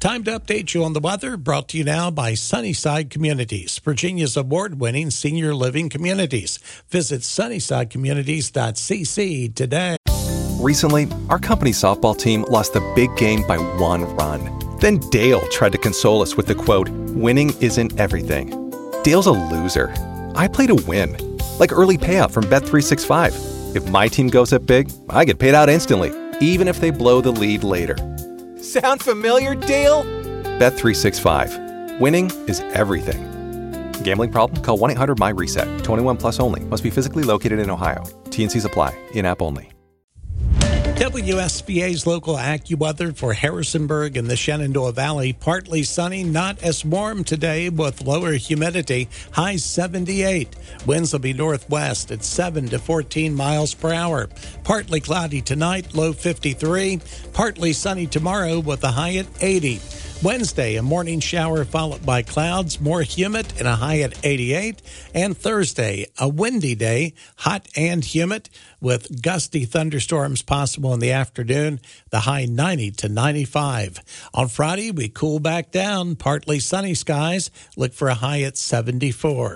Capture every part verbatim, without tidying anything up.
Time to update you on the weather, brought to you now by Sunnyside Communities, Virginia's award-winning senior living communities. Visit sunnyside communities dot c c today. Recently, our company softball team lost the big game by one run. Then Dale tried to console us with the quote, "Winning isn't everything." Dale's a loser. I play to win, like early payout from Bet three sixty-five. If my team goes up big, I get paid out instantly, even if they blow the lead later. Sound familiar, Dale? Bet three sixty-five. Winning is everything. Gambling problem? Call one eight hundred M Y reset. twenty-one plus only. Must be physically located in Ohio. T and C's apply. In-app only. W S B A's local AccuWeather for Harrisonburg and the Shenandoah Valley. Partly sunny, not as warm today with lower humidity. High seventy-eight. Winds will be northwest at seven to fourteen miles per hour. Partly cloudy tonight, low fifty-three. Partly sunny tomorrow with a high at eighty. Wednesday, a morning shower followed by clouds, more humid and a high at eighty-eight. And Thursday, a windy day, hot and humid with gusty thunderstorms possible in the afternoon, the high ninety to ninety-five. On Friday, we cool back down, partly sunny skies, look for a high at seventy-four.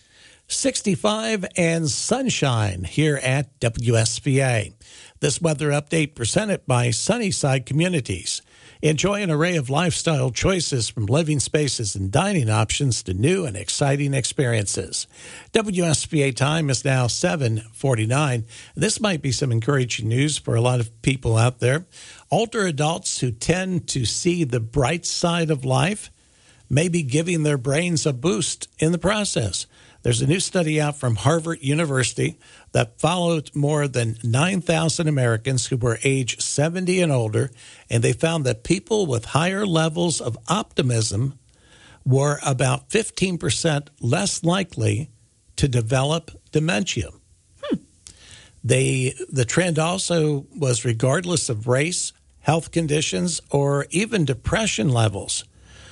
sixty-five and sunshine here at W S B A. This weather update presented by Sunnyside Communities. Enjoy an array of lifestyle choices from living spaces and dining options to new and exciting experiences. W S B A time is now seven forty-nine. This might be some encouraging news for a lot of people out there. Older adults who tend to see the bright side of life may be giving their brains a boost in the process. There's a new study out from Harvard University that followed more than nine thousand Americans who were age seventy and older, and they found that people with higher levels of optimism were about fifteen percent less likely to develop dementia. Hmm. They, the trend also was regardless of race, health conditions, or even depression levels.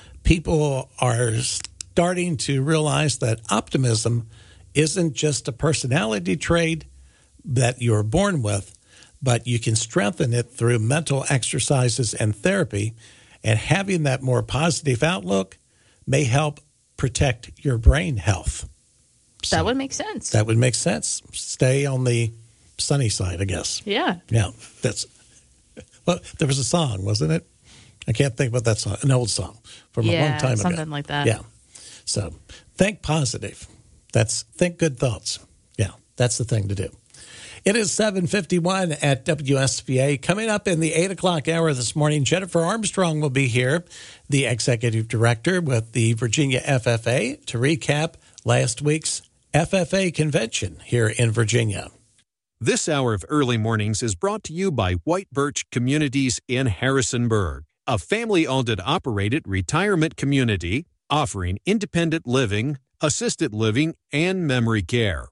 People are starting to realize that optimism isn't just a personality trait that you're born with, but you can strengthen it through mental exercises and therapy. And having that more positive outlook may help protect your brain health. So that would make sense. That would make sense. Stay on the sunny side, I guess. Yeah. Yeah. That's, well, there was a song, wasn't it? I can't think about that song. An old song from yeah, a long time ago. something like that. Yeah. So think positive. That's think good thoughts. Yeah, that's the thing to do. It is seven fifty-one at W S B A. Coming up in the eight o'clock hour this morning, Jennifer Armstrong will be here, the executive director with the Virginia F F A, to recap last week's F F A convention here in Virginia. This hour of early mornings is brought to you by White Birch Communities in Harrisonburg, a family-owned and operated retirement community offering independent living, assisted living, and memory care.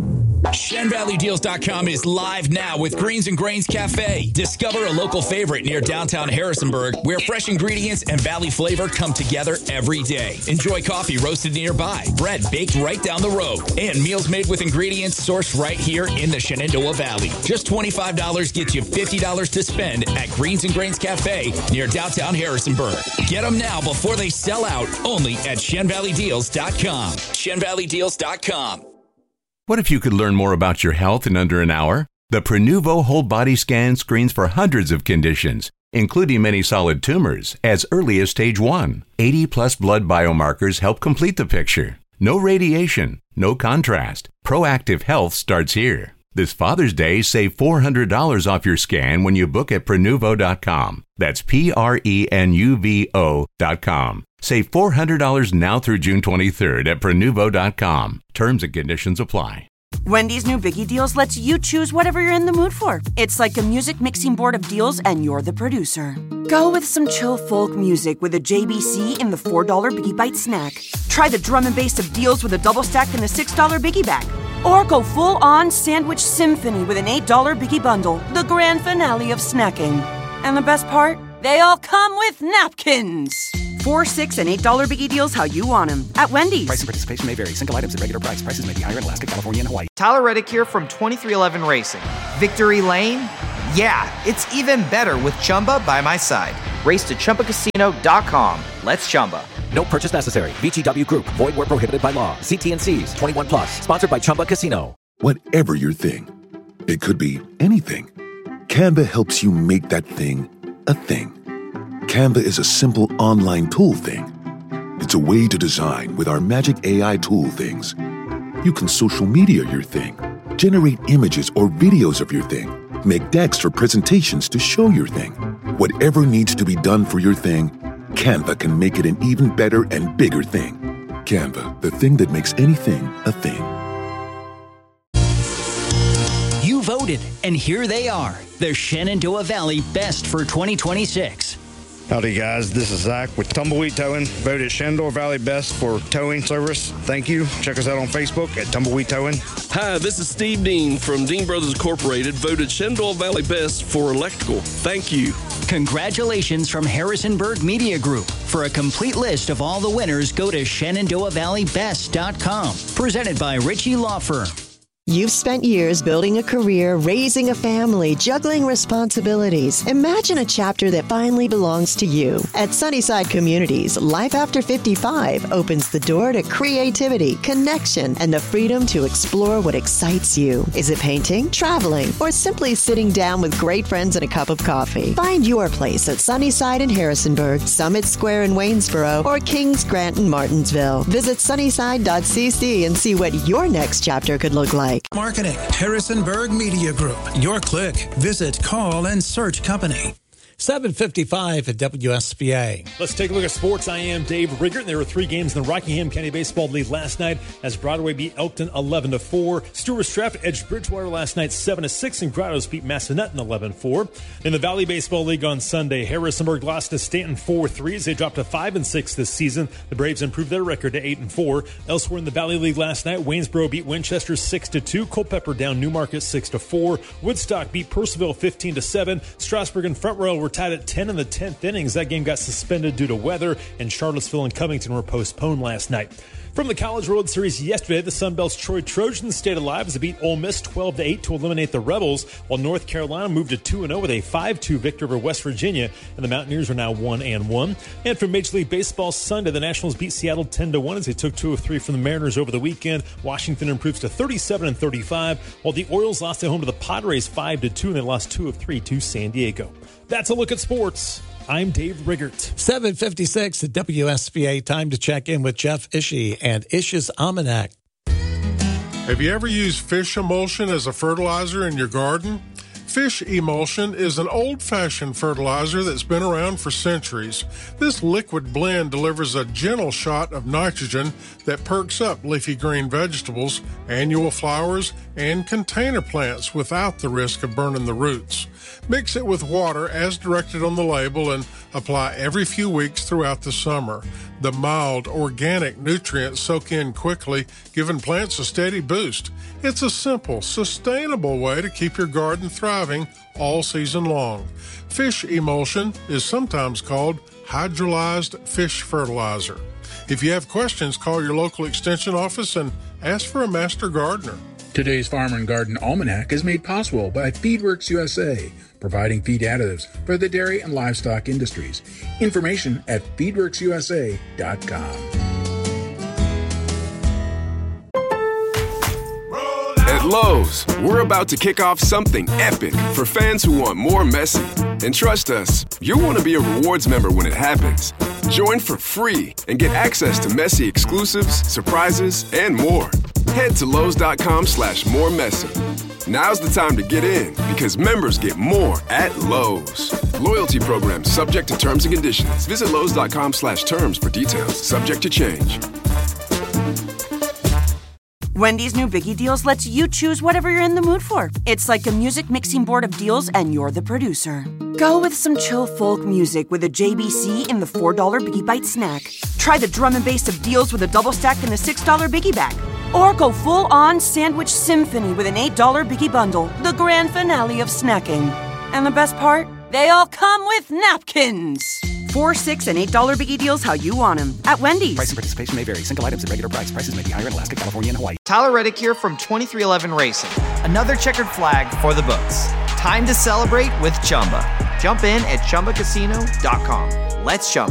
Shen Valley Deals dot com is live now with Greens and Grains Cafe. Discover a local favorite near downtown Harrisonburg where fresh ingredients and valley flavor come together every day. Enjoy coffee roasted nearby, bread baked right down the road, and meals made with ingredients sourced right here in the Shenandoah Valley. Just twenty-five dollars gets you fifty dollars to spend at Greens and Grains Cafe near downtown Harrisonburg. Get them now before they sell out, only at Shen Valley Deals dot com. Shen Valley Deals dot com. What if you could learn more about your health in under an hour? The Prenuvo Whole Body Scan screens for hundreds of conditions, including many solid tumors, as early as stage one. eighty plus blood biomarkers help complete the picture. No radiation, no contrast. Proactive health starts here. This Father's Day, save four hundred dollars off your scan when you book at Prenuvo dot com. That's P R E N U V O dot com. Save four hundred dollars now through June twenty-third at Prenuvo dot com. Terms and conditions apply. Wendy's new Biggie Deals lets you choose whatever you're in the mood for. It's like a music mixing board of deals, and you're the producer. Go with some chill folk music with a J B C in the four dollar Biggie Bite snack. Try the drum and bass of deals with a double stack in the six dollar Biggie Bag. Or go full-on sandwich symphony with an eight dollar Biggie Bundle, the grand finale of snacking. And the best part? They all come with napkins. Four, six, and eight dollar Biggie Deals how you want them at Wendy's. Price and participation may vary. Single items at regular price. Prices may be higher in Alaska, California, and Hawaii. Tyler Reddick here from twenty-three eleven Racing. Victory Lane? Yeah, it's even better with Chumba by my side. Race to Chumba Casino dot com. Let's Chumba. No purchase necessary. V G W Group. Void where prohibited by law. See T and C's. twenty-one plus. Sponsored by Chumba Casino. Whatever your thing, it could be anything. Canva helps you make that thing a thing. Canva is a simple online tool thing. It's a way to design with our magic A I tool things. You can social media your thing, generate images or videos of your thing, make decks for presentations to show your thing. Whatever needs to be done for your thing, Canva can make it an even better and bigger thing. Canva, the thing that makes anything a thing. You voted, and here they are, the Shenandoah Valley Best for twenty twenty-six. Howdy guys, this is Zach with Tumbleweed Towing, voted Shenandoah Valley Best for towing service. Thank you. Check us out on Facebook at Tumbleweed Towing. Hi, this is Steve Dean from Dean Brothers Incorporated, voted Shenandoah Valley Best for electrical. Thank you. Congratulations from Harrisonburg Media Group. For a complete list of all the winners, go to Shenandoah Valley Best dot com. Presented by Ritchie Law Firm. You've spent years building a career, raising a family, juggling responsibilities. Imagine a chapter that finally belongs to you. At Sunnyside Communities, Life After fifty-five opens the door to creativity, connection, and the freedom to explore what excites you. Is it painting, traveling, or simply sitting down with great friends and a cup of coffee? Find your place at Sunnyside in Harrisonburg, Summit Square in Waynesboro, or Kings Grant in Martinsville. Visit sunnyside dot c c and see what your next chapter could look like. Marketing, Harrisonburg Media Group. Your click. Visit, call, and search company. seven fifty-five at W S B A. Let's take a look at sports. I am Dave Riggert. There were three games in the Rockingham County Baseball League last night as Broadway beat Elkton eleven to four. Stewart Straff edged Bridgewater last night seven to six, and Grottoes beat Massanutten eleven four. In the Valley Baseball League on Sunday, Harrisonburg lost to Stanton four three as they dropped to five and six this season. The Braves improved their record to eight and four. Elsewhere in the Valley League last night, Waynesboro beat Winchester six to two. Culpeper down Newmarket six to four. Woodstock beat Purcellville fifteen to seven. Strasburg and Front Royal were tied at ten in the tenth innings. That game got suspended due to weather, and Charlottesville and Covington were postponed last night. From the College World Series yesterday, the Sun Belt's Troy Trojans stayed alive as they beat Ole Miss twelve to eight to eliminate the Rebels, while North Carolina moved to two and oh with a five two victory over West Virginia, and the Mountaineers are now one and one. And from Major League Baseball Sunday, the Nationals beat Seattle ten to one as they took two of three from the Mariners over the weekend. Washington improves to thirty-seven and thirty-five, while the Orioles lost at home to the Padres five to two, and they lost two of three to San Diego. That's a look at sports. I'm Dave Riggert. seven fifty-six at W S B A. Time to check in with Jeff Ishii and Ish's Almanac. Have you ever used fish emulsion as a fertilizer in your garden? Fish emulsion is an old-fashioned fertilizer that's been around for centuries. This liquid blend delivers a gentle shot of nitrogen that perks up leafy green vegetables, annual flowers, and container plants without the risk of burning the roots. Mix it with water as directed on the label and apply every few weeks throughout the summer. The mild, organic nutrients soak in quickly, giving plants a steady boost. It's a simple, sustainable way to keep your garden thriving all season long. Fish emulsion is sometimes called hydrolyzed fish fertilizer. If you have questions, call your local extension office and ask for a master gardener. Today's Farm and Garden Almanac is made possible by FeedWorks U S A, providing feed additives for the dairy and livestock industries. Information at feed works u s a dot com. At Lowe's, we're about to kick off something epic for fans who want more messy. And trust us, you'll want to be a rewards member when it happens. Join for free and get access to messy exclusives, surprises, and more. Head to Lowe's.com slash more messy. Now's the time to get in because members get more at Lowe's. Loyalty program subject to terms and conditions. Visit Lowe's.com slash terms for details. Subject to change. Wendy's new Biggie Deals lets you choose whatever you're in the mood for. It's like a music mixing board of deals, and you're the producer. Go with some chill folk music with a J B C in the four dollar Biggie Bite snack. Try the drum and bass of deals with a double stack in the six dollar Biggie Bag. Or go full-on sandwich symphony with an eight dollar Biggie Bundle, the grand finale of snacking. And the best part? They all come with napkins. Four, six, and eight dollar Biggie Deals how you want them at Wendy's. Price and participation may vary. Single items at regular price. Prices may be higher in Alaska, California, and Hawaii. Tyler Reddick here from twenty-three eleven Racing. Another checkered flag for the books. Time to celebrate with Chumba. Jump in at chumba casino dot com. Let's Chumba.